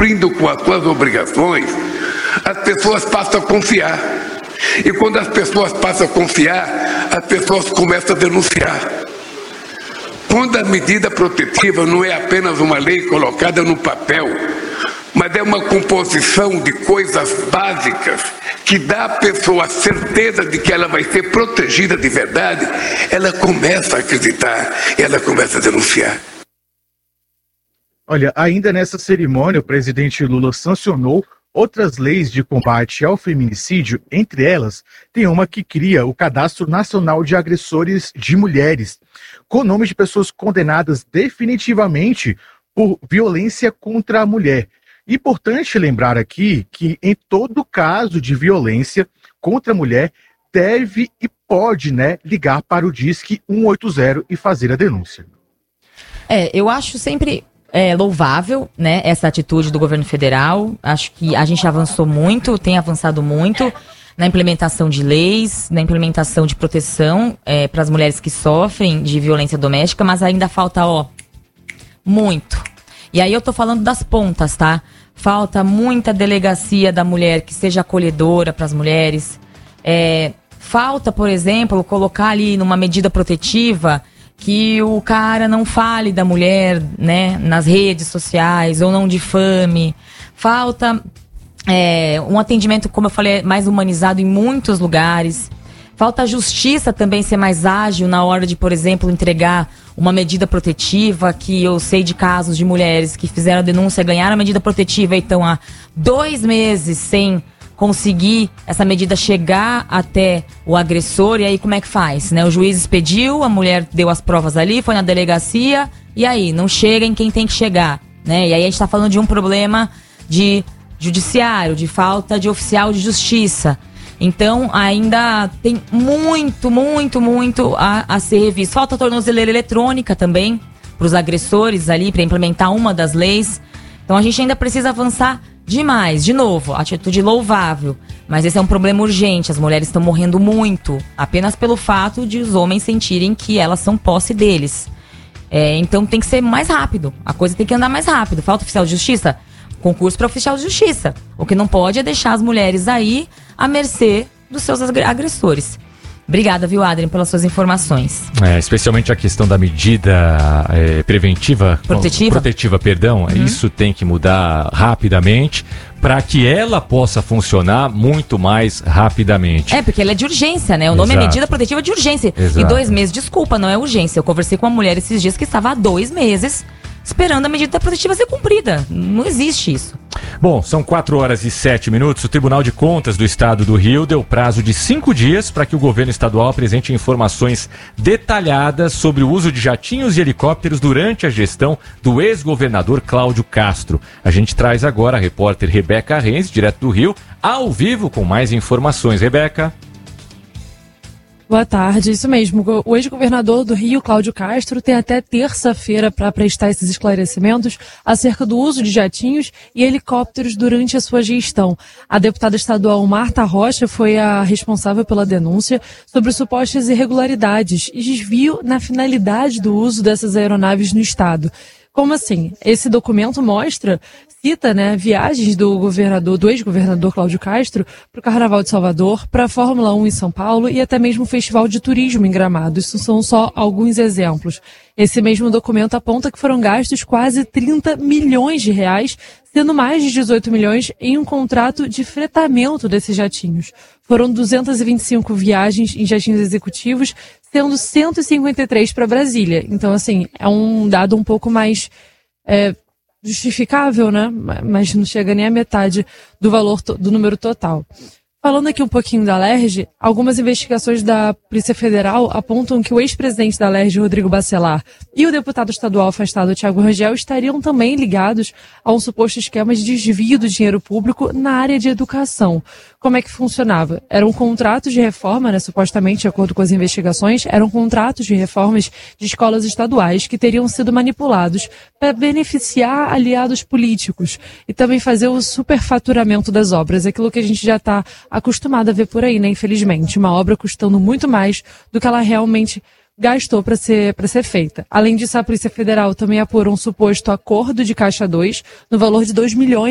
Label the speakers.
Speaker 1: cumprindo com as suas obrigações, as pessoas passam a confiar. E quando as pessoas passam a confiar, as pessoas começam a denunciar. Quando a medida protetiva não é apenas uma lei colocada no papel, mas é uma composição de coisas básicas que dá à pessoa a certeza de que ela vai ser protegida de verdade, ela começa a acreditar, ela começa a denunciar.
Speaker 2: Olha, ainda nessa cerimônia, o presidente Lula sancionou outras leis de combate ao feminicídio. Entre elas, tem uma que cria o Cadastro Nacional de Agressores de Mulheres, com nomes de pessoas condenadas definitivamente por violência contra a mulher. Importante lembrar aqui que em todo caso de violência contra a mulher, deve e pode, ligar para o Disque 180 e fazer a denúncia.
Speaker 3: Eu acho sempre louvável, essa atitude do governo federal. Acho que a gente avançou muito, tem avançado muito na implementação de leis, na implementação de proteção para as mulheres que sofrem de violência doméstica, mas ainda falta, muito. E aí eu tô falando das pontas, tá? Falta muita delegacia da mulher que seja acolhedora para as mulheres. Falta, por exemplo, colocar ali numa medida protetiva que o cara não fale da mulher, nas redes sociais ou não difame. Falta um atendimento, como eu falei, mais humanizado em muitos lugares. Falta a justiça também ser mais ágil na hora de, por exemplo, entregar uma medida protetiva, que eu sei de casos de mulheres que fizeram a denúncia, ganharam a medida protetiva e estão há 2 meses sem conseguir essa medida chegar até o agressor. E aí como é que faz? O juiz expediu, a mulher deu as provas ali, foi na delegacia, e aí não chega em quem tem que chegar, E aí a gente está falando de um problema de judiciário, de falta de oficial de justiça. Então, ainda tem muito a ser revisto. Falta a tornozeleira eletrônica também para os agressores ali, para implementar uma das leis. Então, a gente ainda precisa avançar demais. De novo, atitude louvável. Mas esse é um problema urgente. As mulheres estão morrendo muito, apenas pelo fato de os homens sentirem que elas são posse deles. Então, tem que ser mais rápido. A coisa tem que andar mais rápido. Falta oficial de justiça? Concurso para oficial de justiça. O que não pode é deixar as mulheres aí à mercê dos seus agressores. Obrigada, viu, Adrien, pelas suas informações.
Speaker 4: Especialmente a questão da medida protetiva, isso tem que mudar rapidamente para que ela possa funcionar muito mais rapidamente.
Speaker 3: Porque ela é de urgência, O nome é medida protetiva de urgência.
Speaker 4: Exato.
Speaker 3: E 2 meses, desculpa, não é urgência. Eu conversei com uma mulher esses dias que estava há 2 meses esperando a medida protetiva ser cumprida. Não existe isso.
Speaker 4: Bom, são 4h07. O Tribunal de Contas do Estado do Rio deu prazo de 5 dias para que o governo estadual apresente informações detalhadas sobre o uso de jatinhos e helicópteros durante a gestão do ex-governador Cláudio Castro. A gente traz agora a repórter Rebeca Reis, direto do Rio, ao vivo com mais informações. Rebeca.
Speaker 5: Boa tarde, isso mesmo. O ex-governador do Rio, Cláudio Castro, tem até terça-feira para prestar esses esclarecimentos acerca do uso de jatinhos e helicópteros durante a sua gestão. A deputada estadual Marta Rocha foi a responsável pela denúncia sobre supostas irregularidades e desvio na finalidade do uso dessas aeronaves no estado. Como assim? Esse documento cita, viagens do ex-governador Cláudio Castro para o Carnaval de Salvador, para a Fórmula 1 em São Paulo e até mesmo o Festival de Turismo em Gramado. Isso são só alguns exemplos. Esse mesmo documento aponta que foram gastos quase 30 milhões de reais, sendo mais de 18 milhões em um contrato de fretamento desses jatinhos. Foram 225 viagens em jatinhos executivos, sendo 153 para Brasília. Então, é um dado um pouco mais justificável, Mas não chega nem à metade do valor do número total. Falando aqui um pouquinho da Alerj, algumas investigações da Polícia Federal apontam que o ex-presidente da Alerj, Rodrigo Bacelar, e o deputado estadual afastado, Thiago Rangel, estariam também ligados a um suposto esquema de desvio do dinheiro público na área de educação. Como é que funcionava? Eram contratos de reforma, supostamente, de acordo com as investigações, eram contratos de reformas de escolas estaduais que teriam sido manipulados para beneficiar aliados políticos e também fazer o superfaturamento das obras, aquilo que a gente já está acostumado a ver por aí, infelizmente. Uma obra custando muito mais do que ela realmente gastou para ser feita. Além disso, a Polícia Federal também apurou um suposto acordo de Caixa 2 no valor de 2 milhões